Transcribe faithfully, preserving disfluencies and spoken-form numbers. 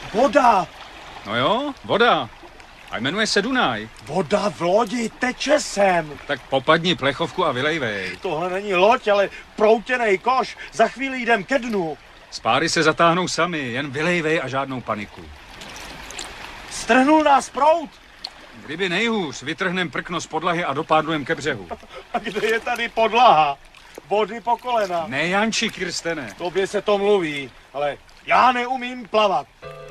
Voda! No jo, voda. A jmenuje se Dunaj. Voda v lodi teče sem. Tak popadni plechovku a vylejvej. Tohle není loď, ale proutěnej koš. Za chvíli jdem ke dnu. Spáry se zatáhnou sami, jen vylejvej a žádnou paniku. Strhnul nás proud. Kdyby nejhůř, vytrhnem prkno z podlahy a dopádlujem ke břehu. A kde je tady podlaha? Vody po kolena. Ne, Janči, Kirstene. Tobě se to mluví, ale já neumím plavat.